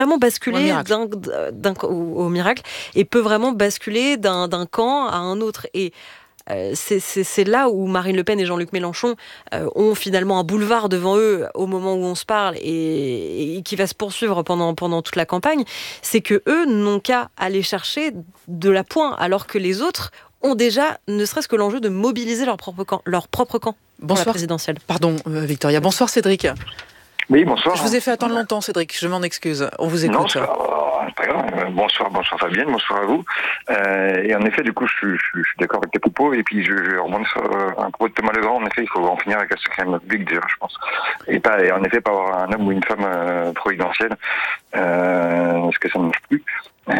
vraiment basculer miracle. au miracle, et peut vraiment basculer d'un camp à un autre. Et c'est là où Marine Le Pen et Jean-Luc Mélenchon ont finalement un boulevard devant eux au moment où on se parle, et qui va se poursuivre pendant toute la campagne. C'est que eux n'ont qu'à aller chercher de la pointe, alors que les autres ont déjà, ne serait-ce que l'enjeu de mobiliser leur propre camp pour la Bonsoir. présidentielle. Pardon, Victoria. Bonsoir, Cédric. Oui, bonsoir. Je vous ai fait attendre longtemps, Cédric. Je m'en excuse. On vous Non, écoute. c'est pas grave. Bonsoir Fabienne, bonsoir à vous. Et en effet, du coup, je suis d'accord avec tes propos. Et puis, je rebondis sur un propos de Thomas Legrand. En effet, il faut en finir avec la cinquième République, déjà, je pense. Et en effet, pas avoir un homme ou une femme providentielle, parce que ça ne marche plus.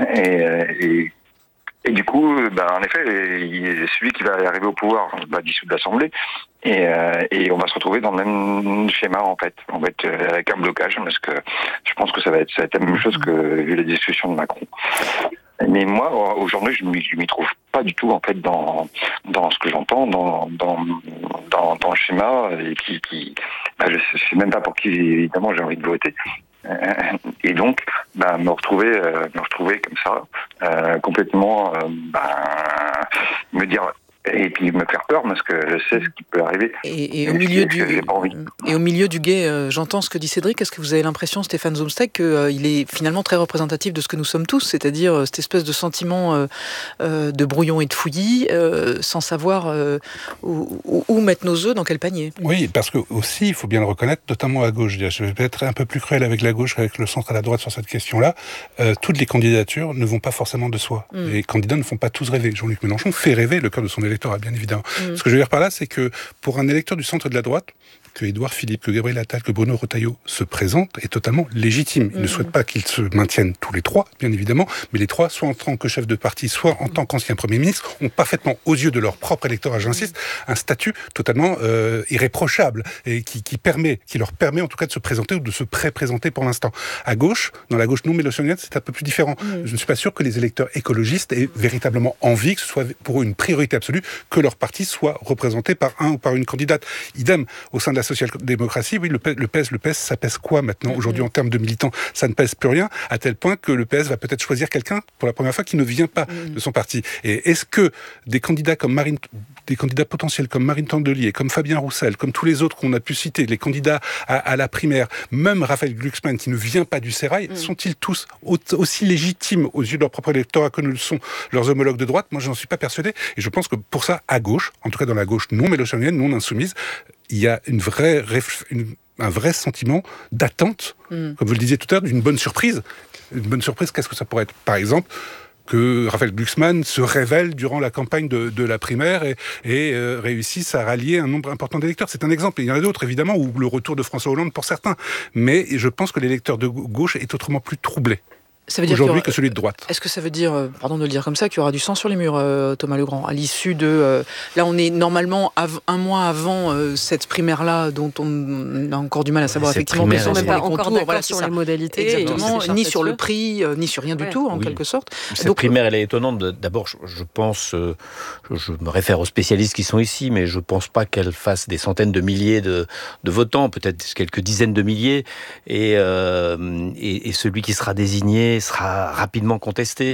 Et du coup, en effet, celui qui va arriver au pouvoir va dissoudre l'Assemblée, et on va se retrouver dans le même schéma en fait, avec un blocage, parce que je pense que ça va être la même chose que vu la discussion de Macron. Mais moi, aujourd'hui, je m'y trouve pas du tout en fait dans ce que j'entends, dans le schéma, et je sais même pas pour qui évidemment j'ai envie de voter. Et donc, me retrouver comme ça, complètement, me dire, et puis me faire peur, parce que je sais ce qui peut arriver. Et au milieu du guet, j'entends ce que dit Cédric. Est-ce que vous avez l'impression, Stéphane Zumsteg, qu'il est finalement très représentatif de ce que nous sommes tous, c'est-à-dire cette espèce de sentiment de brouillon et de fouillis, sans savoir où mettre nos œufs, dans quel panier? Oui, parce que aussi, il faut bien le reconnaître, notamment à gauche. Je vais être un peu plus cruel avec la gauche, avec le centre et la droite sur cette question-là. Toutes les candidatures ne vont pas forcément de soi. Les candidats ne font pas tous rêver. Jean-Luc Mélenchon fait rêver le cœur de son électorat, bien évidemment. Ce que je veux dire par là, c'est que pour un électeur du centre et de la droite, que Édouard Philippe, que Gabriel Attal, que Bruno Retailleau se présentent est totalement légitime. Ils ne souhaitent pas qu'ils se maintiennent tous les trois, bien évidemment, mais les trois, soit en tant que chef de parti, soit en tant qu'ancien Premier ministre, ont parfaitement, aux yeux de leur propre électorat, j'insiste, un statut totalement irréprochable, et qui leur permet en tout cas de se présenter ou de se pré-présenter pour l'instant. À gauche, dans la gauche non mélonchienne, c'est un peu plus différent. Je ne suis pas sûr que les électeurs écologistes aient véritablement envie que ce soit pour eux une priorité absolue que leur parti soit représenté par un ou par une candidate. Idem, au sein de la social-démocratie, oui, le PS, ça pèse quoi maintenant? Aujourd'hui, en termes de militants, ça ne pèse plus rien, à tel point que le PS va peut-être choisir quelqu'un, pour la première fois, qui ne vient pas de son parti. Et est-ce que des candidats potentiels comme Marine Tondelier, comme Fabien Roussel, comme tous les autres qu'on a pu citer, les candidats à la primaire, même Raphaël Glucksmann, qui ne vient pas du sérail, sont-ils tous aussi légitimes aux yeux de leur propre électorat que ne le sont leurs homologues de droite? Moi, je n'en suis pas persuadé. Et je pense que pour ça, à gauche, en tout cas dans la gauche non mélenchonienne, non insoumise, il y a un vrai sentiment d'attente, comme vous le disiez tout à l'heure, d'une bonne surprise. Une bonne surprise, qu'est-ce que ça pourrait être? Par exemple, que Raphaël Glucksmann se révèle durant la campagne de la primaire et réussisse à rallier un nombre important d'électeurs. C'est un exemple. Il y en a d'autres, évidemment, ou le retour de François Hollande pour certains. Mais je pense que l'électeur de gauche est autrement plus troublé aujourd'hui que celui de droite. Est-ce que ça veut dire, pardon de le dire comme ça, qu'il y aura du sang sur les murs, Thomas Legrand, à l'issue de... là, on est normalement un mois avant cette primaire-là, dont on a encore du mal à savoir effectivement Ils ne sont même pas encore d'accord voilà, sur les modalités. Exactement, ni sur le prix, ni sur rien du tout, en quelque sorte. Cette primaire, elle est étonnante. D'abord, je pense, je me réfère aux spécialistes qui sont ici, mais je ne pense pas qu'elle fasse des centaines de milliers de votants, peut-être quelques dizaines de milliers, et celui qui sera désigné sera rapidement contesté.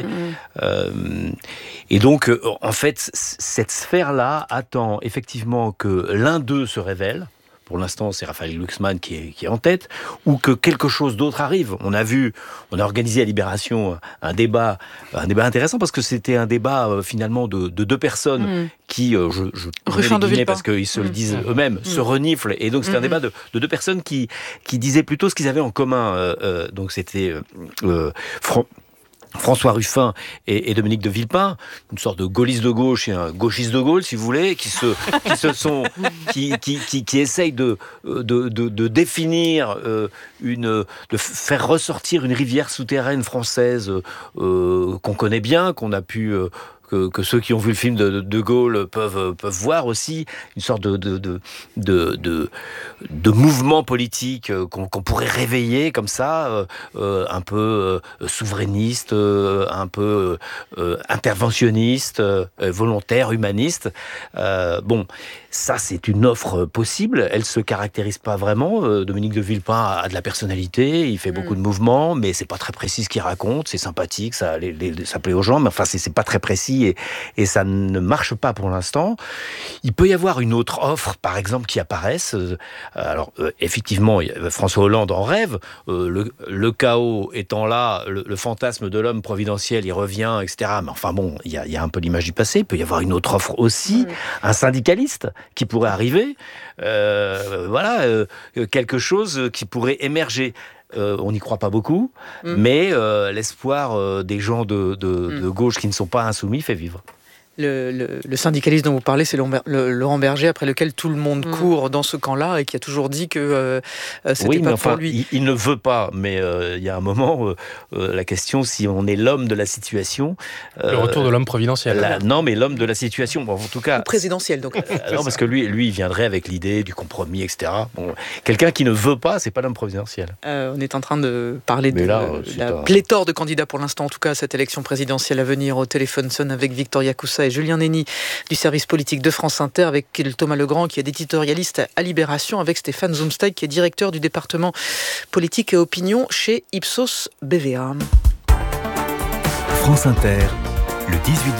Et donc, en fait, cette sphère-là attend effectivement que l'un d'eux se révèle. Pour l'instant, c'est Raphaël Glucksmann qui est en tête, ou que quelque chose d'autre arrive. On a organisé à Libération un débat intéressant, parce que c'était un débat finalement de deux personnes qui, je Ruffin de Villepin, parce qu'ils se le disent eux-mêmes, se reniflent. Et donc c'était un débat de deux personnes qui disaient plutôt ce qu'ils avaient en commun. Donc c'était François Ruffin et Dominique de Villepin, une sorte de gaulliste de gauche et un gauchiste de Gaulle, si vous voulez, qui essayent de définir de faire ressortir une rivière souterraine française qu'on connaît bien, qu'on a pu que ceux qui ont vu le film de Gaulle peuvent voir aussi, une sorte de mouvement politique qu'on pourrait réveiller comme ça, un peu souverainiste, un peu interventionniste, volontaire, humaniste. Ça c'est une offre possible. Elle se caractérise pas vraiment. Dominique de Villepin a de la personnalité, il fait beaucoup de mouvements, mais c'est pas très précis ce qu'il raconte. C'est sympathique, ça plaît aux gens, mais enfin c'est pas très précis et ça ne marche pas pour l'instant. Il peut y avoir une autre offre, par exemple, qui apparaisse. Alors effectivement, François Hollande en rêve. Le chaos étant là, le fantasme de l'homme providentiel, il revient, etc. Mais enfin bon, il y a un peu l'image du passé. Il peut y avoir une autre offre aussi, un syndicaliste qui pourrait arriver. Quelque chose qui pourrait émerger. On n'y croit pas beaucoup, mais l'espoir des gens de gauche qui ne sont pas insoumis fait vivre. Le syndicaliste dont vous parlez, c'est Laurent Berger, après lequel tout le monde court dans ce camp-là et qui a toujours dit que c'était pas pour lui. Il ne veut pas, mais il y a un moment, la question, si on est l'homme de la situation... le retour de l'homme providentiel. Non, mais l'homme de la situation, en tout cas... Ou présidentiel, donc. Non, parce que lui, il viendrait avec l'idée du compromis, etc. Quelqu'un qui ne veut pas, c'est pas l'homme providentiel. On est en train de parler de la pléthore de candidats pour l'instant, en tout cas, à cette élection présidentielle à venir. Au téléphone sonne avec Victoria Coussa et Julien Nény du service politique de France Inter, avec Thomas Legrand qui est éditorialiste à Libération, avec Stéphane Zumsteig qui est directeur du département politique et opinion chez Ipsos BVA. France Inter, le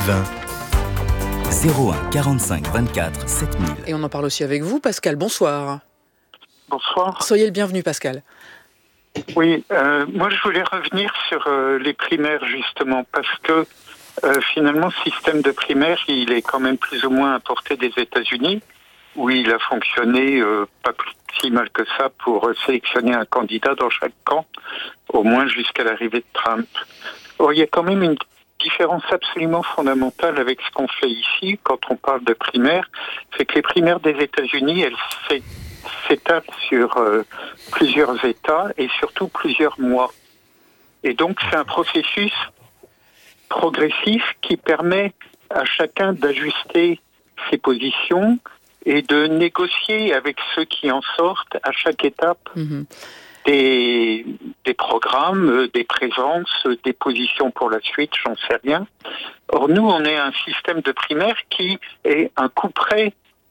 18-20, 01 45 24 7000. Et on en parle aussi avec vous, Pascal. Bonsoir. Bonsoir. Soyez le bienvenu, Pascal. Oui, moi je voulais revenir sur les primaires justement, parce que finalement, ce système de primaire, il est quand même plus ou moins importé des États-Unis, où il a fonctionné pas si mal que ça pour sélectionner un candidat dans chaque camp, au moins jusqu'à l'arrivée de Trump. Or, il y a quand même une différence absolument fondamentale avec ce qu'on fait ici, quand on parle de primaire, c'est que les primaires des États-Unis, elles s'étalent sur plusieurs États et surtout plusieurs mois. Et donc, c'est un processus progressif qui permet à chacun d'ajuster ses positions et de négocier avec ceux qui en sortent à chaque étape des programmes, des présences, des positions pour la suite, j'en sais rien. Or, nous, on est un système de primaire qui est un coup près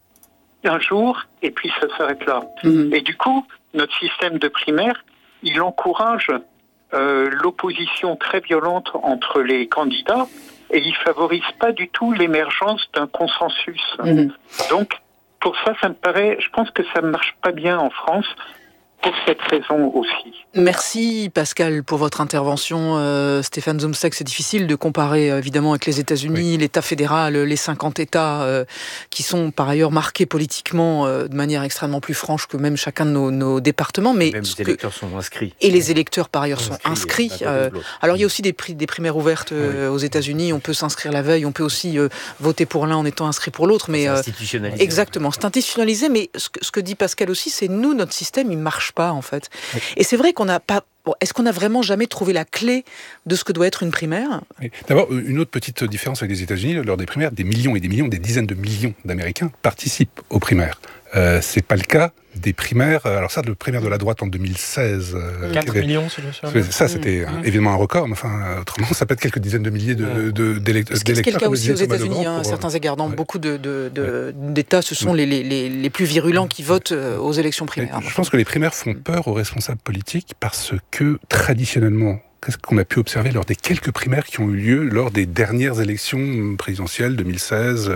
un jour et puis ça s'arrête là. Et du coup, notre système de primaire, il encourage l'opposition très violente entre les candidats et il favorise pas du tout l'émergence d'un consensus. Donc, pour ça me paraît, je pense que ça ne marche pas bien en France. Pour cette raison aussi. Merci Pascal pour votre intervention. Stéphane Zumsteig, c'est difficile de comparer évidemment avec les États-Unis, l'État fédéral, les 50 États qui sont par ailleurs marqués politiquement de manière extrêmement plus franche que même chacun de nos départements. Mais même les électeurs sont inscrits. Et les électeurs par ailleurs sont inscrits. Alors il y a aussi des primaires ouvertes aux États-Unis. On peut s'inscrire la veille, on peut aussi voter pour l'un en étant inscrit pour l'autre. Mais c'est institutionnalisé. Exactement, c'est institutionnalisé. Mais ce que dit Pascal aussi, c'est nous, notre système, il marche pas en fait. Et c'est vrai qu'on n'a pas... Est-ce qu'on n'a vraiment jamais trouvé la clé de ce que doit être une primaire ? D'abord, une autre petite différence avec les États-Unis, lors des primaires, des millions et des millions, des dizaines de millions d'Américains participent aux primaires. C'est pas le cas des primaires. Alors ça, le primaire de la droite en 2016... 4 millions, c'est le ça, c'était évidemment un record, mais enfin, autrement, ça peut être quelques dizaines de milliers d'électeurs. Ce qui est le cas aussi aux États-Unis, à certains égards. Dans beaucoup d'États, ce sont les plus virulents qui votent aux élections primaires. Je pense que les primaires font peur aux responsables politiques parce que, traditionnellement, qu'est-ce qu'on a pu observer lors des quelques primaires qui ont eu lieu lors des dernières élections présidentielles 2016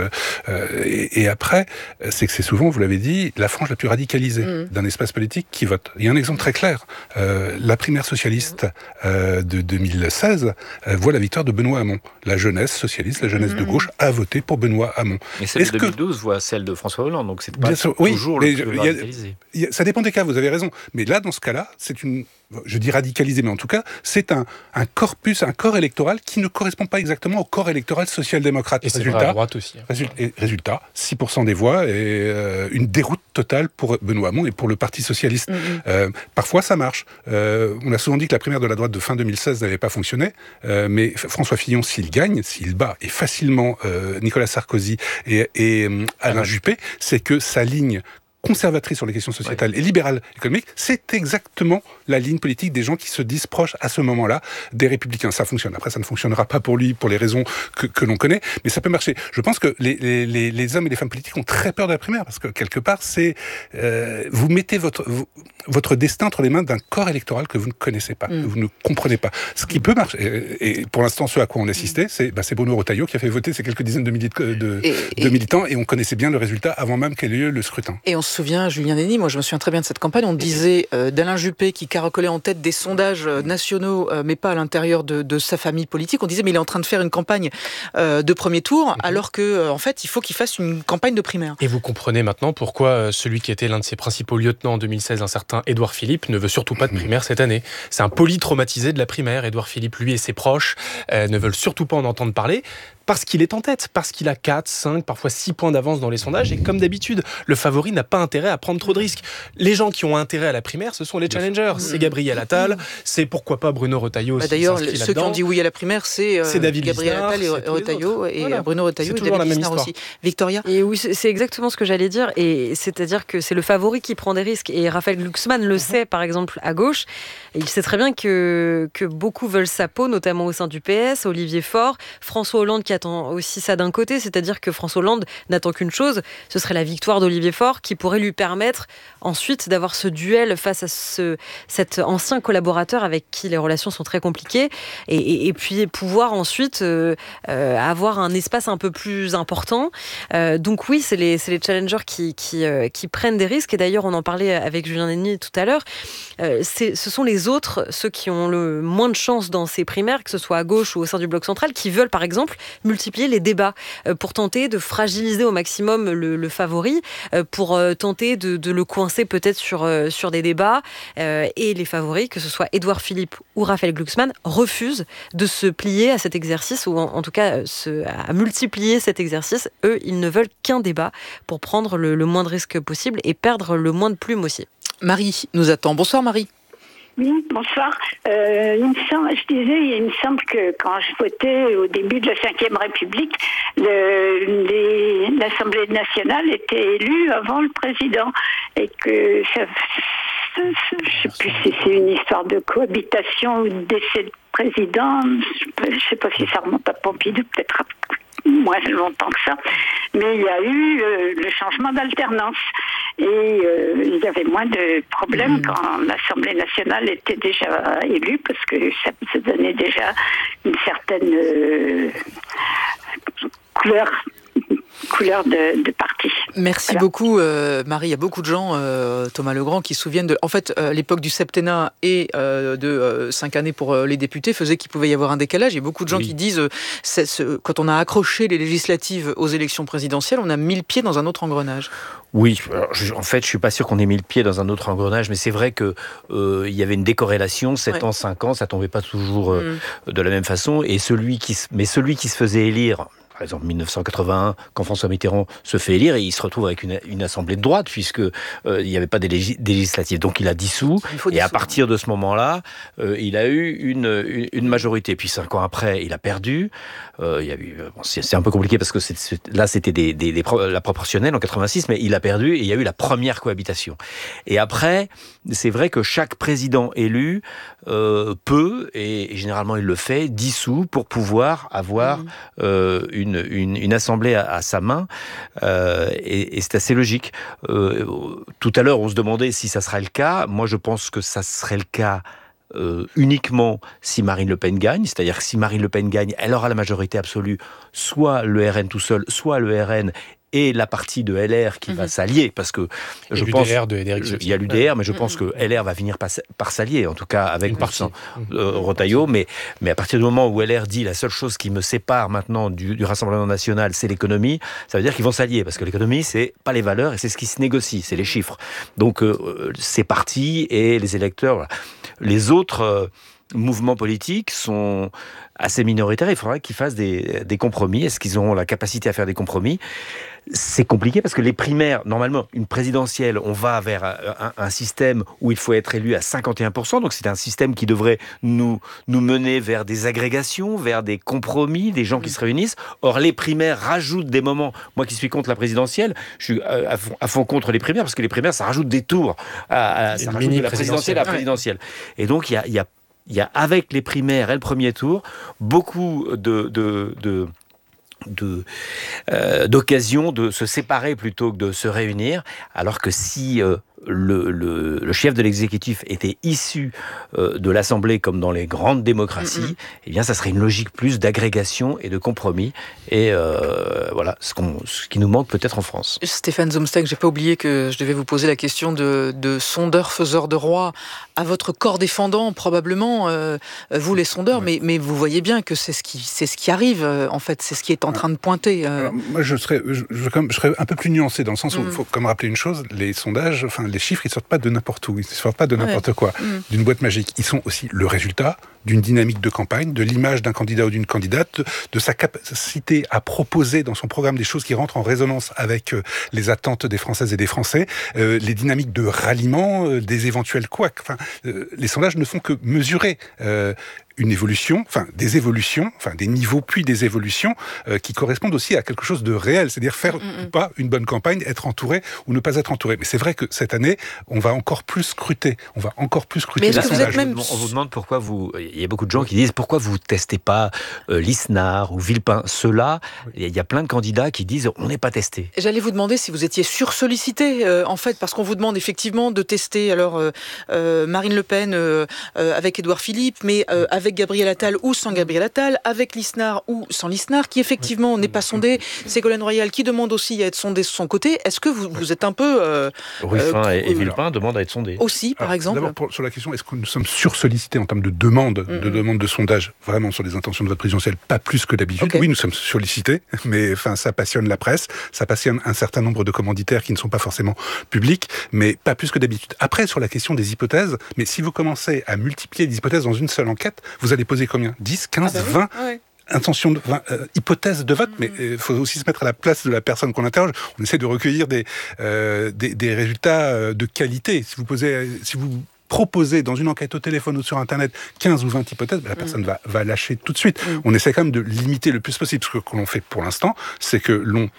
et après, c'est que c'est souvent, vous l'avez dit, la frange la plus radicalisée d'un espace politique qui vote. Il y a un exemple très clair. La primaire socialiste de 2016 voit la victoire de Benoît Hamon. La jeunesse socialiste, la jeunesse de gauche a voté pour Benoît Hamon. Et celle de 2012 voit celle de François Hollande, donc c'est pas toujours le plus radicalisé. Ça dépend des cas, vous avez raison. Mais là, dans ce cas-là, c'est je dis radicalisé, mais en tout cas, c'est un corpus, un corps électoral qui ne correspond pas exactement au corps électoral social-démocrate. Et c'est vrai à droite aussi. Résultat, 6% des voix et une déroute totale pour Benoît Hamon et pour le Parti socialiste. Parfois, ça marche. On a souvent dit que la primaire de la droite de fin 2016 n'avait pas fonctionné, mais François Fillon, s'il gagne, s'il bat, et facilement Nicolas Sarkozy et Alain Juppé, c'est que sa ligne conservatrice sur les questions sociétales et libérale économique, c'est exactement la ligne politique des gens qui se disent proches à ce moment-là des Républicains. Ça fonctionne. Après, ça ne fonctionnera pas pour lui, pour les raisons que l'on connaît, mais ça peut marcher. Je pense que les hommes et les femmes politiques ont très peur de la primaire, parce que quelque part, c'est vous mettez votre destin entre les mains d'un corps électoral que vous ne connaissez pas, que vous ne comprenez pas. Ce qui peut marcher, et pour l'instant, ce à quoi on assistait, c'est Bruno Retailleau qui a fait voter ces quelques dizaines de milliers de militants, et on connaissait bien le résultat avant même qu'ait lieu le scrutin. Et on se souvient, Julien Denis, moi je me souviens très bien de cette campagne, on disait d'Alain Juppé qui caracolait en tête des sondages nationaux, mais pas à l'intérieur de sa famille politique, on disait mais il est en train de faire une campagne de premier tour, alors que en fait il faut qu'il fasse une campagne de primaire. Et vous comprenez maintenant pourquoi celui qui était l'un de ses principaux lieutenants en 2016, un certain Édouard Philippe, ne veut surtout pas de primaire cette année. C'est un polytraumatisé de la primaire. Édouard Philippe, lui et ses proches, ne veulent surtout pas en entendre parler, parce qu'il est en tête, parce qu'il a 4, 5, parfois 6 points d'avance dans les sondages, et comme d'habitude, le favori n'a pas intérêt à prendre trop de risques. Les gens qui ont intérêt à la primaire, ce sont les challengers. C'est Gabriel Attal, c'est pourquoi pas Bruno Retailleau. D'ailleurs, ceux qui ont dit oui à la primaire, c'est David Gabriel Lisnard, Attal et Retailleau, et Bruno Retailleau et David Lisnard aussi. Victoria ? Et oui, c'est exactement ce que j'allais dire, et c'est-à-dire que c'est le favori qui prend des risques, et Raphaël Glucksmann le sait, par exemple, à gauche, et il sait très bien que beaucoup veulent sa peau, notamment au sein du PS, Olivier Faure, François Hollande qui attend aussi ça d'un côté, c'est-à-dire que François Hollande n'attend qu'une chose, ce serait la victoire d'Olivier Faure qui pourrait lui permettre ensuite d'avoir ce duel face à cet ancien collaborateur avec qui les relations sont très compliquées et puis pouvoir ensuite avoir un espace un peu plus important. Donc oui, c'est les challengers qui prennent des risques, et d'ailleurs on en parlait avec Julien Denis tout à l'heure, ce sont les autres, ceux qui ont le moins de chance dans ces primaires, que ce soit à gauche ou au sein du bloc central, qui veulent par exemple multiplier les débats pour tenter de fragiliser au maximum le favori, pour tenter de le coincer peut-être sur des débats, et les favoris, que ce soit Édouard Philippe ou Raphaël Glucksmann, refusent de se plier à cet exercice, ou en tout cas à multiplier cet exercice. Eux, ils ne veulent qu'un débat pour prendre le moins de risques possible et perdre le moins de plumes aussi. Marie nous attend. Bonsoir Marie. Oui, bonsoir. Il me semble que quand je votais au début de la Ve République, l'Assemblée nationale était élue avant le président, et que ça, je ne sais plus si c'est une histoire de cohabitation ou de décès de président. Je ne sais pas si ça remonte à Pompidou, peut-être moins longtemps que ça, mais il y a eu le changement d'alternance, et il y avait moins de problèmes quand l'Assemblée nationale était déjà élue, parce que ça donnait déjà une certaine couleur de parti. Merci beaucoup Marie. Il y a beaucoup de gens, Thomas Legrand, qui se souviennent de... En fait, l'époque du septennat et de 5 années pour les députés faisait qu'il pouvait y avoir un décalage. Il y a beaucoup de gens qui disent, quand on a accroché les législatives aux élections présidentielles, on a mis le pied dans un autre engrenage. Oui, en fait, je suis pas sûr qu'on ait mis le pied dans un autre engrenage, mais c'est vrai que il y avait une décorrélation, 7 ans, 5 ans, ça tombait pas toujours de la même façon, et celui qui se faisait élire, par exemple 1981, quand François Mitterrand se fait élire, et il se retrouve avec une assemblée de droite, puisque il n'y avait pas des législatives. Donc il a dissous, et à partir de ce moment-là, il a eu une majorité. Puis 5 ans après, il a perdu. Il y a eu, c'est un peu compliqué parce que là c'était la proportionnelle en 86, mais il a perdu, et il y a eu la première cohabitation. Et après, c'est vrai que chaque président élu peut, et généralement il le fait, dissout pour pouvoir avoir une assemblée à sa main, et c'est assez logique. Tout à l'heure, on se demandait si ça serait le cas. Moi, je pense que ça serait le cas uniquement si Marine Le Pen gagne, c'est-à-dire que si Marine Le Pen gagne, elle aura la majorité absolue, soit le RN tout seul, soit le RN et la partie de LR qui va s'allier, parce que je pense il y a l'UDR, mais je pense que LR va finir par s'allier, en tout cas avec Retailleau, mais à partir du moment où LR dit la seule chose qui me sépare maintenant du Rassemblement national, c'est l'économie, ça veut dire qu'ils vont s'allier, parce que l'économie, c'est pas les valeurs, et c'est ce qui se négocie, c'est les chiffres. Donc c'est parti, et les électeurs, voilà. Les autres mouvements politiques sont assez minoritaires. Il faudra qu'ils fassent des compromis. Est-ce qu'ils auront la capacité à faire des compromis ? C'est compliqué parce que les primaires, normalement, une présidentielle, on va vers un système où il faut être élu à 51%. Donc c'est un système qui devrait nous mener vers des agrégations, vers des compromis, des gens qui se réunissent. Or, les primaires rajoutent des moments. Moi qui suis contre la présidentielle, je suis à fond contre les primaires parce que les primaires, ça rajoute des tours. Ça rajoute de la présidentielle à la présidentielle. Et donc, il y a avec les primaires et le premier tour beaucoup d'occasion de se séparer plutôt que de se réunir, alors que si le chef de l'exécutif était issu de l'Assemblée comme dans les grandes démocraties, eh bien ça serait une logique plus d'agrégation et de compromis, et voilà ce qui nous manque peut-être en France. Stéphane Zumsteg, j'ai pas oublié que je devais vous poser la question de sondeur faiseur de roi à votre corps défendant, probablement vous les sondeurs, mais vous voyez bien que c'est ce qui arrive en fait, c'est ce qui est en train de pointer. Alors, moi je serais un peu plus nuancé dans le sens où il faut comme rappeler une chose, les sondages, enfin les chiffres, ils sortent pas de n'importe où, ils sortent pas de n'importe quoi, d'une boîte magique. Ils sont aussi le résultat d'une dynamique de campagne, de l'image d'un candidat ou d'une candidate, de sa capacité à proposer dans son programme des choses qui rentrent en résonance avec les attentes des Françaises et des Français, les dynamiques de ralliement, des éventuels couacs. Enfin, les sondages ne font que mesurer une évolution, des évolutions, des niveaux puis des évolutions qui correspondent aussi à quelque chose de réel, c'est-à-dire faire ou pas une bonne campagne, être entouré ou ne pas être entouré. Mais c'est vrai que cette année, on va encore plus scruter. Mais est-ce que vous êtes même... On vous demande pourquoi il y a beaucoup de gens qui disent pourquoi vous testez pas Lisnard ou Villepin. Ceux-là, il y a plein de candidats qui disent on n'est pas testé. J'allais vous demander si vous étiez sursollicité en fait, parce qu'on vous demande effectivement de tester Marine Le Pen avec Édouard Philippe, mais avec Gabriel Attal ou sans Gabriel Attal, avec Lisnard ou sans Lisnard, qui effectivement n'est pas sondé. Ségolène Royal qui demande aussi à être sondé de son côté. Est-ce que vous êtes un peu... Ruffin et Villepin demandent à être sondés. Aussi, par exemple. D'abord, sur la question, est-ce que nous sommes sursollicités en termes de demande de sondage, vraiment sur les intentions de vote présidentiel, pas plus que d'habitude. Okay. Oui, nous sommes sollicités, mais ça passionne la presse, ça passionne un certain nombre de commanditaires qui ne sont pas forcément publics, mais pas plus que d'habitude. Après, sur la question des hypothèses, mais si vous commencez à multiplier les hypothèses dans une seule enquête, vous allez poser combien ? 10, 15, 20 intention de hypothèse de vote, mais il faut aussi se mettre à la place de la personne qu'on interroge. On essaie de recueillir des résultats de qualité. Si vous proposez dans une enquête au téléphone ou sur Internet 15 ou 20 hypothèses, la personne va lâcher tout de suite. On essaie quand même de limiter le plus possible. Ce que l'on fait pour l'instant, c'est que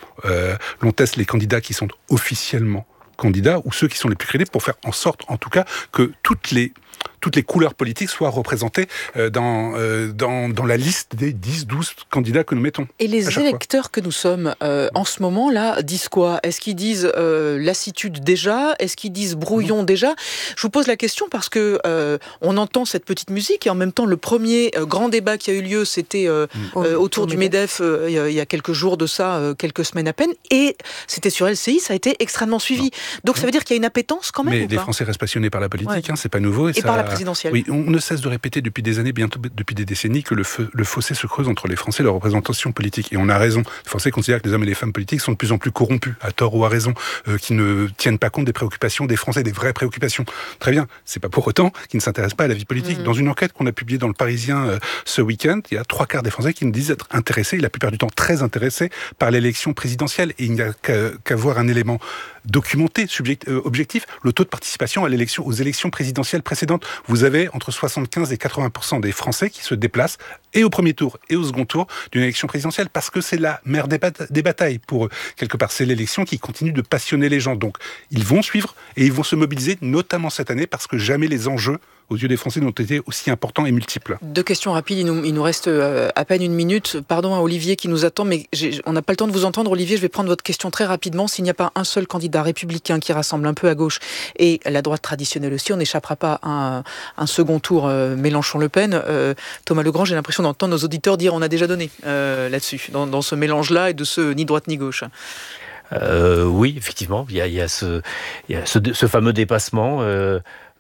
l'on teste les candidats qui sont officiellement candidats ou ceux qui sont les plus crédibles pour faire en sorte, en tout cas, que toutes les couleurs politiques soient représentées dans la liste des 10-12 candidats que nous mettons. Et les électeurs que nous sommes en ce moment-là disent quoi ? Est-ce qu'ils disent lassitude déjà ? Est-ce qu'ils disent brouillon déjà ? Je vous pose la question parce que on entend cette petite musique et en même temps le premier grand débat qui a eu lieu, c'était autour du MEDEF il y a quelques jours de ça, quelques semaines à peine, et c'était sur LCI, ça a été extrêmement suivi. Donc ça veut dire qu'il y a une appétence quand même. Mais les Français restent passionnés par la politique, c'est pas nouveau. Et par la présidentielle. Oui, on ne cesse de répéter depuis des années, bientôt depuis des décennies, que le fossé se creuse entre les Français et leur représentation politique. Et on a raison. Les Français considèrent que les hommes et les femmes politiques sont de plus en plus corrompus, à tort ou à raison, qui ne tiennent pas compte des préoccupations des Français, des vraies préoccupations. Très bien, c'est pas pour autant qu'ils ne s'intéressent pas à la vie politique. Dans une enquête qu'on a publiée dans le Parisien ce week-end, il y a 3/4 des Français qui nous disent être intéressés, et la plupart du temps très intéressés, par l'élection présidentielle. Et il n'y a qu'à voir un élément documenté, objectif, le taux de participation aux élections présidentielles précédentes. Vous avez entre 75 et 80% des Français qui se déplacent et au premier tour et au second tour d'une élection présidentielle parce que c'est la mère des batailles pour eux. Quelque part, c'est l'élection qui continue de passionner les gens. Donc, ils vont suivre et ils vont se mobiliser, notamment cette année, parce que jamais les enjeux aux yeux des Français n'ont été aussi importants et multiples. 2 questions rapides, il nous reste à peine 1 minute. Pardon à Olivier qui nous attend, mais on n'a pas le temps de vous entendre. Olivier, je vais prendre votre question très rapidement. S'il n'y a pas un seul candidat républicain qui rassemble un peu à gauche et la droite traditionnelle aussi, on n'échappera pas à un second tour Mélenchon-Le Pen. Thomas Legrand, j'ai l'impression d'entendre nos auditeurs dire on a déjà donné là-dessus, dans ce mélange-là et de ce ni droite ni gauche. Oui, effectivement, il y a ce fameux dépassement.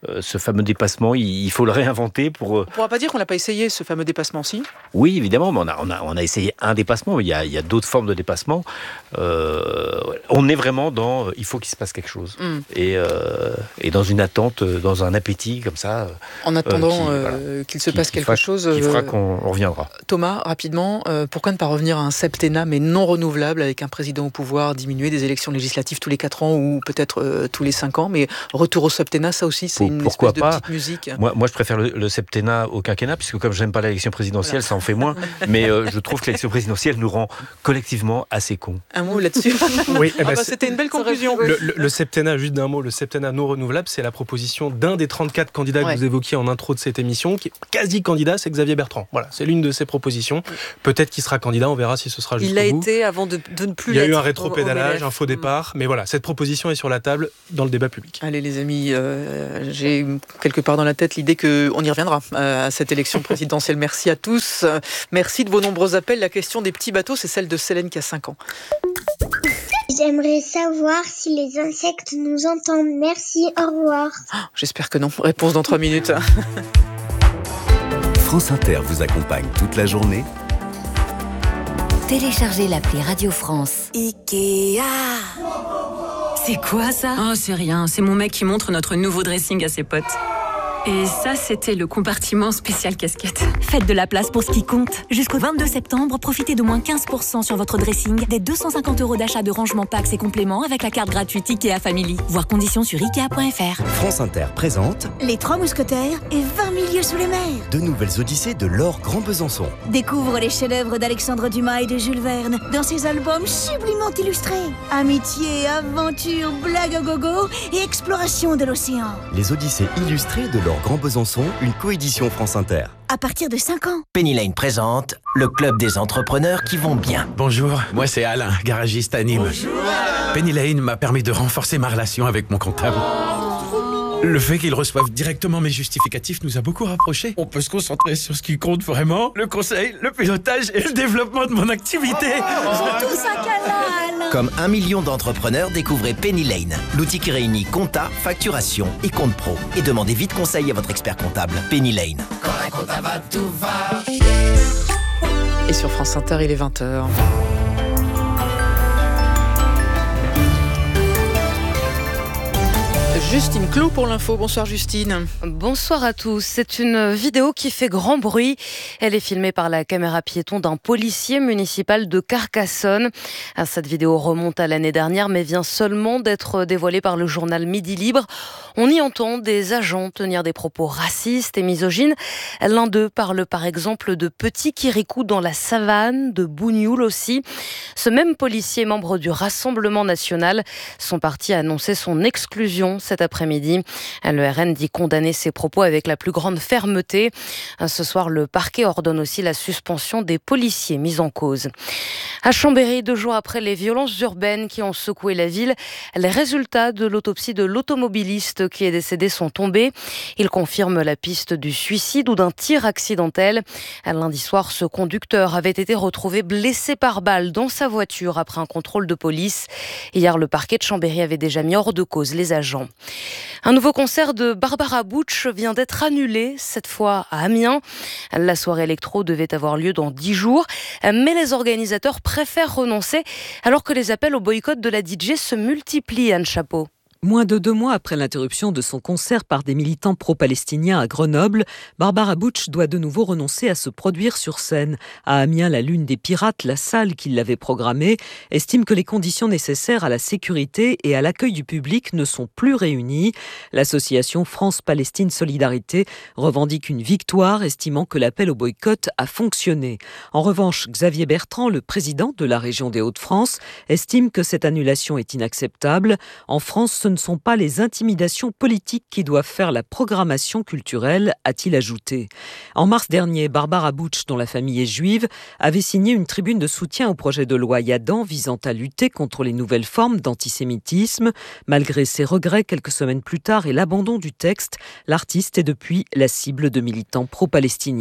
ce fameux dépassement, il faut le réinventer pour... On ne pourra pas dire qu'on l'a pas essayé, ce fameux dépassement, si ? Oui, évidemment, mais on a essayé un dépassement, mais il y a d'autres formes de dépassement. On est vraiment dans... il faut qu'il se passe quelque chose. Et dans une attente, dans un appétit, comme ça... En attendant qu'il se passe quelque chose... Qui fera qu'on reviendra. Thomas, rapidement, pourquoi ne pas revenir à un septennat, mais non renouvelable, avec un président au pouvoir, diminuer des élections législatives tous les 4 ans, ou peut-être tous les 5 ans, mais retour au septennat, ça aussi, c'est une espèce de petite musique. Moi, je préfère le septennat au quinquennat, puisque comme je n'aime pas l'élection présidentielle, ça en fait moins. Mais je trouve que l'élection présidentielle nous rend collectivement assez cons. Un mot là-dessus. Oui, c'était une belle conclusion. Le septennat, juste d'un mot, le septennat non renouvelable, c'est la proposition d'un des 34 candidats que vous évoquiez en intro de cette émission, qui est quasi candidat, c'est Xavier Bertrand. Voilà, c'est l'une de ses propositions. Peut-être qu'il sera candidat, on verra si ce sera jusqu'au bout. Il l'a été avant de ne plus l'être. Il y a eu un rétropédalage, un faux départ, mais voilà, cette proposition est sur la table dans le débat public. Allez les amis, j'ai quelque part dans la tête l'idée qu'on y reviendra à cette élection présidentielle. Merci à tous. Merci de vos nombreux appels. La question des petits bateaux, c'est celle de Célène qui a 5 ans. J'aimerais savoir si les insectes nous entendent. Merci, au revoir. J'espère que non. Réponse dans 3 minutes. France Inter vous accompagne toute la journée. Téléchargez l'appli Radio France. Ikea. C'est quoi ça ? Oh, c'est rien. C'est mon mec qui montre notre nouveau dressing à ses potes. Et ça, c'était le compartiment spécial casquette. Faites de la place pour ce qui compte. Jusqu'au 22 septembre, profitez de moins 15% sur votre dressing, des 250 € d'achat de rangement packs et compléments avec la carte gratuite Ikea Family. Voir conditions sur Ikea.fr. France Inter présente Les 3 mousquetaires et 20 000 lieues sous les mers. De nouvelles odyssées de Laure Grand Besançon. Découvre les chefs-d'œuvre d'Alexandre Dumas et de Jules Verne dans ses albums sublimement illustrés. Amitié, aventure, blague à gogo et exploration de l'océan. Les odyssées illustrées de Laure Grand Besançon, une coédition France Inter. À partir de 5 ans. Penny Lane présente le club des entrepreneurs qui vont bien. Bonjour, moi c'est Alain, garagiste à Nîmes. Bonjour Alain. Penny Lane m'a permis de renforcer ma relation avec mon comptable. Le fait qu'ils reçoivent directement mes justificatifs nous a beaucoup rapprochés. On peut se concentrer sur ce qui compte vraiment, le conseil, le pilotage et le développement de mon activité. C'est tout ça qu'Alain. Comme 1 million d'entrepreneurs, découvrez Penny Lane, l'outil qui réunit compta, facturation et compte pro. Et demandez vite conseil à votre expert comptable. Penny Lane. Quand un comptable va, tout va. Et sur France Inter, il est 20h. Justine Clot pour l'info. Bonsoir Justine. Bonsoir à tous. C'est une vidéo qui fait grand bruit. Elle est filmée par la caméra piéton d'un policier municipal de Carcassonne. Cette vidéo remonte à l'année dernière mais vient seulement d'être dévoilée par le journal Midi Libre. On y entend des agents tenir des propos racistes et misogynes. L'un d'eux parle par exemple de petits kirikou dans la savane, de bougnoul aussi. Ce même policier, membre du Rassemblement national, son parti a annoncé son exclusion cet après-midi. Le RN dit condamner ces propos avec la plus grande fermeté. Ce soir, le parquet ordonne aussi la suspension des policiers mis en cause. À Chambéry, 2 jours après les violences urbaines qui ont secoué la ville, les résultats de l'autopsie de l'automobiliste qui est décédé sont tombés. Ils confirment la piste du suicide ou d'un tir accidentel. Lundi soir, ce conducteur avait été retrouvé blessé par balle dans sa voiture après un contrôle de police. Hier, le parquet de Chambéry avait déjà mis hors de cause les agents. Un nouveau concert de Barbara Butch vient d'être annulé, cette fois à Amiens. La soirée électro devait avoir lieu dans 10 jours, mais les organisateurs préfèrent renoncer alors que les appels au boycott de la DJ se multiplient, Anne Chapeau. Moins de 2 mois après l'interruption de son concert par des militants pro-palestiniens à Grenoble, Barbara Butch doit de nouveau renoncer à se produire sur scène. À Amiens, la Lune des Pirates, la salle qui l'avait programmée, estime que les conditions nécessaires à la sécurité et à l'accueil du public ne sont plus réunies. L'association France-Palestine Solidarité revendique une victoire, estimant que l'appel au boycott a fonctionné. En revanche, Xavier Bertrand, le président de la région des Hauts-de-France, estime que cette annulation est inacceptable. En France, ce ne sont pas les intimidations politiques qui doivent faire la programmation culturelle, a-t-il ajouté. En mars dernier, Barbara Butch, dont la famille est juive, avait signé une tribune de soutien au projet de loi Yadan visant à lutter contre les nouvelles formes d'antisémitisme. Malgré ses regrets quelques semaines plus tard et l'abandon du texte, l'artiste est depuis la cible de militants pro-palestiniens.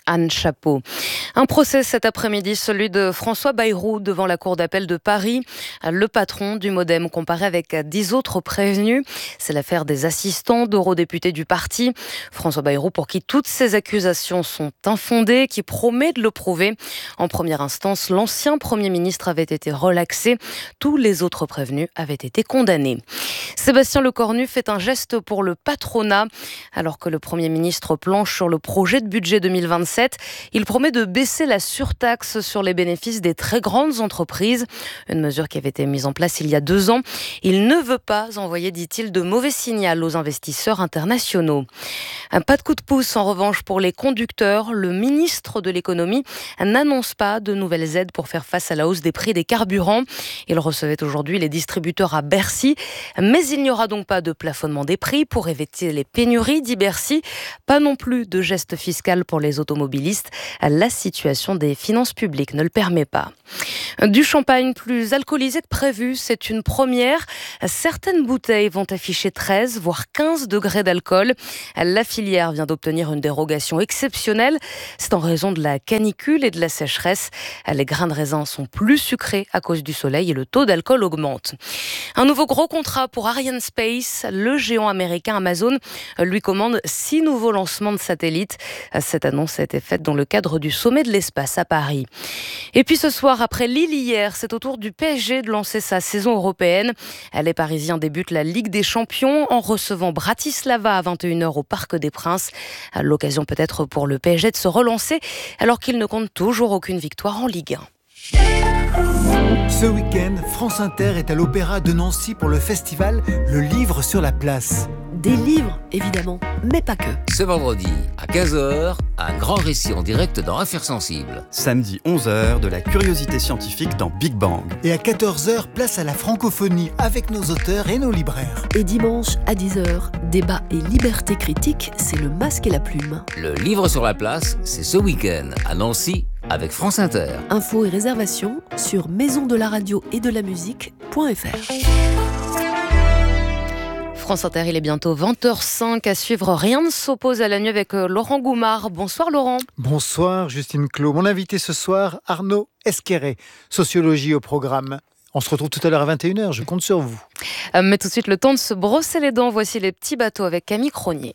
Anne Chapeau. Un procès cet après-midi, celui de François Bayrou devant la cour d'appel de Paris. Le patron du MoDem comparé avec 10 autres prévenus. C'est l'affaire des assistants d'eurodéputés du parti. François Bayrou, pour qui toutes ces accusations sont infondées, qui promet de le prouver. En première instance, l'ancien Premier ministre avait été relaxé. Tous les autres prévenus avaient été condamnés. Sébastien Lecornu fait un geste pour le patronat. Alors que le Premier ministre planche sur le projet de budget 2027, il promet de baisser la surtaxe sur les bénéfices des très grandes entreprises. Une mesure qui avait été mise en place il y a 2 ans. Il ne veut pas envoyer, dit-il, de mauvais signal aux investisseurs internationaux. Pas de coup de pouce en revanche pour les conducteurs. Le ministre de l'économie n'annonce pas de nouvelles aides pour faire face à la hausse des prix des carburants. Il recevait aujourd'hui les distributeurs à Bercy. Mais il n'y aura donc pas de plafonnement des prix pour éviter les pénuries, dit Bercy. Pas non plus de geste fiscal pour les automobilistes. La situation des finances publiques ne le permet pas. Du champagne plus alcoolisé que prévu, c'est une première. Certaines bouteilles vont afficher 13, voire 15 degrés d'alcool. La filière vient d'obtenir une dérogation exceptionnelle. C'est en raison de la canicule et de la sécheresse. Les grains de raisin sont plus sucrés à cause du soleil et le taux d'alcool augmente. Un nouveau gros contrat pour Arianespace. Le géant américain Amazon lui commande 6 nouveaux lancements de satellites. Cette annonce a été faite dans le cadre du sommet de l'espace à Paris. Et puis ce soir, après Lille hier, c'est au tour du PSG de lancer sa saison européenne. Les Parisiens débutent la Ligue des Champions en recevant Bratislava à 21h au Parc des Princes. L'occasion peut-être pour le PSG de se relancer alors qu'il ne compte toujours aucune victoire en Ligue 1. Ce week-end, France Inter est à l'Opéra de Nancy pour le festival Le Livre sur la Place. Des livres, évidemment, mais pas que. Ce vendredi, à 15h, un grand récit en direct dans Affaires sensibles. Samedi 11h, de la curiosité scientifique dans Big Bang. Et à 14h, place à la francophonie avec nos auteurs et nos libraires. Et dimanche, à 10h, débat et liberté critique, c'est le masque et la plume. Le Livre sur la Place, c'est ce week-end, à Nancy, avec France Inter. Infos et réservations sur maisondelaradio-et-de-la-musique.fr. France Inter, il est bientôt 20h05 à suivre. Rien ne s'oppose à la nuit avec Laurent Goumard. Bonsoir Laurent. Bonsoir Justine Clos. Mon invité ce soir, Arnaud Esquerret, sociologie au programme. On se retrouve tout à l'heure à 21h, je compte sur vous. Mais tout de suite, le temps de se brosser les dents. Voici les petits bateaux avec Camille Cronier.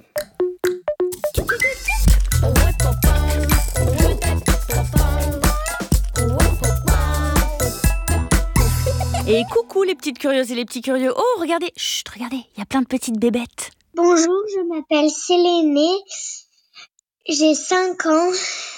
Et coucou les petites curieuses et les petits curieux. Oh, regardez, chut, regardez, il y a plein de petites bébêtes. Bonjour, je m'appelle Sélénée, j'ai 5 ans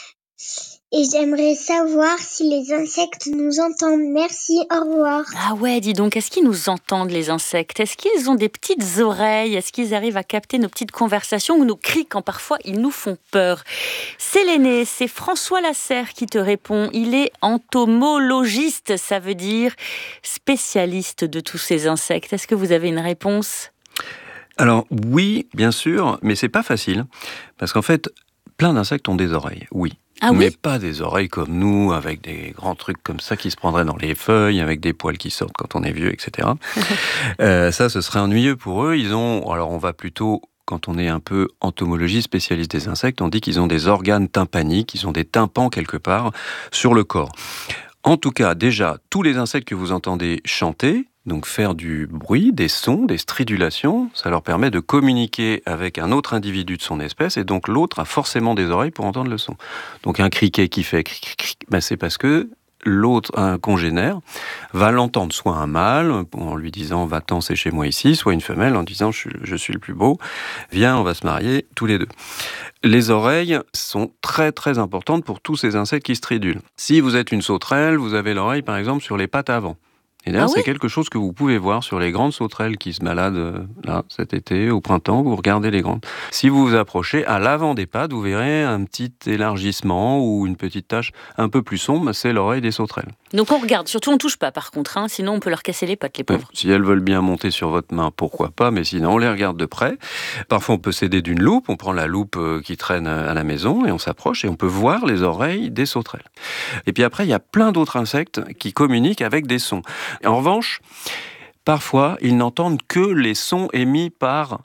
et j'aimerais savoir si les insectes nous entendent. Merci, au revoir. Ah ouais, dis donc, est-ce qu'ils nous entendent les insectes ? Est-ce qu'ils ont des petites oreilles ? Est-ce qu'ils arrivent à capter nos petites conversations ou nos cris quand parfois ils nous font peur ? Sélénée, c'est François Lasserre qui te répond. Il est entomologiste, ça veut dire spécialiste de tous ces insectes. Est-ce que vous avez une réponse ? Alors oui, bien sûr, mais c'est pas facile, parce qu'en fait, plein d'insectes ont des oreilles, oui. Ah oui ? Mais pas des oreilles comme nous, avec des grands trucs comme ça qui se prendraient dans les feuilles, avec des poils qui sortent quand on est vieux, etc. Ça, ce serait ennuyeux pour eux. Alors on va plutôt, quand on est un peu entomologiste, spécialiste des insectes, on dit qu'ils ont des organes tympaniques, ils ont des tympans quelque part sur le corps. En tout cas, déjà, tous les insectes que vous entendez chanter, donc faire du bruit, des sons, des stridulations, ça leur permet de communiquer avec un autre individu de son espèce, et donc l'autre a forcément des oreilles pour entendre le son. Donc un criquet qui fait cric, cric, cric, c'est parce que l'autre, un congénère, va l'entendre, soit un mâle, en lui disant « va-t'en, c'est chez moi ici », soit une femelle en disant « je suis le plus beau, viens, on va se marier tous les deux ». Les oreilles sont très très importantes pour tous ces insectes qui stridulent. Si vous êtes une sauterelle, vous avez l'oreille par exemple sur les pattes avant. Et d'ailleurs, c'est quelque chose que vous pouvez voir sur les grandes sauterelles qui se baladent là cet été, au printemps, vous regardez les grandes. Si vous vous approchez, à l'avant des pattes, vous verrez un petit élargissement ou une petite tache un peu plus sombre, c'est l'oreille des sauterelles. Donc on regarde, surtout on touche pas par contre, sinon on peut leur casser les pattes, les pauvres. Si elles veulent bien monter sur votre main, pourquoi pas, mais sinon on les regarde de près. Parfois on peut s'aider d'une loupe, on prend la loupe qui traîne à la maison et on s'approche et on peut voir les oreilles des sauterelles. Et puis après, il y a plein d'autres insectes qui communiquent avec des sons. En revanche, parfois, ils n'entendent que les sons émis par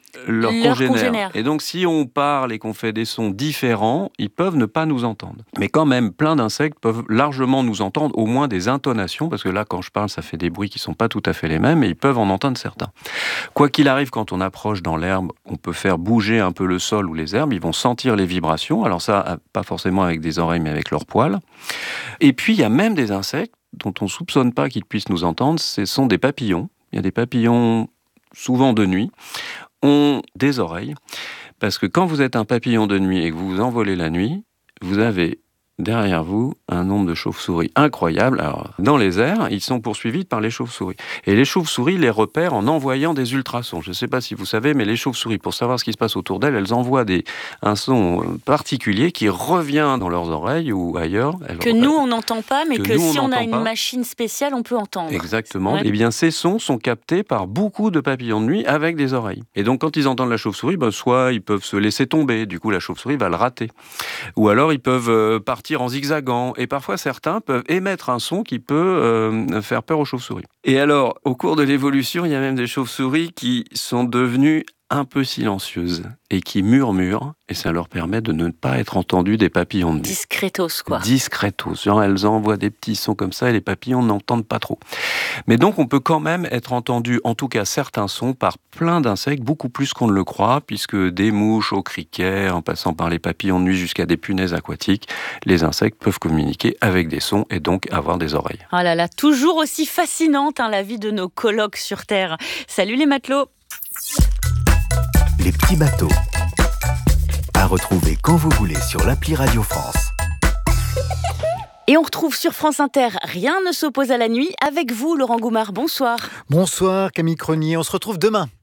leurs congénères. Et donc, si on parle et qu'on fait des sons différents, ils peuvent ne pas nous entendre. Mais quand même, plein d'insectes peuvent largement nous entendre, au moins des intonations, parce que là, quand je parle, ça fait des bruits qui ne sont pas tout à fait les mêmes, et ils peuvent en entendre certains. Quoi qu'il arrive, quand on approche dans l'herbe, on peut faire bouger un peu le sol ou les herbes, ils vont sentir les vibrations. Alors ça, pas forcément avec des oreilles, mais avec leurs poils. Et puis, il y a même des insectes dont on ne soupçonne pas qu'ils puissent nous entendre, ce sont des papillons. Il y a des papillons, souvent de nuit, ont des oreilles, parce que quand vous êtes un papillon de nuit et que vous vous envolez la nuit, vous avez derrière vous un nombre de chauves-souris incroyable. Alors, dans les airs, ils sont poursuivis par les chauves-souris. Et les chauves-souris les repèrent en envoyant des ultrasons. Je ne sais pas si vous savez, mais les chauves-souris, pour savoir ce qui se passe autour d'elles, elles envoient un son particulier qui revient dans leurs oreilles ou ailleurs. Que nous, on n'entend pas, mais que si on a une machine spéciale, on peut entendre. Exactement. Ouais. Eh bien, ces sons sont captés par beaucoup de papillons de nuit avec des oreilles. Et donc, quand ils entendent la chauve-souris, soit ils peuvent se laisser tomber. Du coup, la chauve-souris va le rater. Ou alors, ils peuvent partir en zigzagant. Et parfois, certains peuvent émettre un son qui peut faire peur aux chauves-souris. Et alors, au cours de l'évolution, il y a même des chauves-souris qui sont devenues un peu silencieuses et qui murmurent, et ça leur permet de ne pas être entendues des papillons de nuit. Discretos, quoi. Discretos. Genre, elles envoient des petits sons comme ça et les papillons n'entendent pas trop. Mais donc, on peut quand même être entendu, en tout cas certains sons, par plein d'insectes, beaucoup plus qu'on ne le croit, puisque des mouches au criquet, en passant par les papillons de nuit jusqu'à des punaises aquatiques, les insectes peuvent communiquer avec des sons et donc avoir des oreilles. Oh là là, toujours aussi fascinante la vie de nos colocs sur Terre. Salut les matelots. Les petits bateaux. À retrouver quand vous voulez sur l'appli Radio France. Et on retrouve sur France Inter Rien ne s'oppose à la nuit avec vous, Laurent Goumard. Bonsoir. Bonsoir Camille Cronier, on se retrouve demain.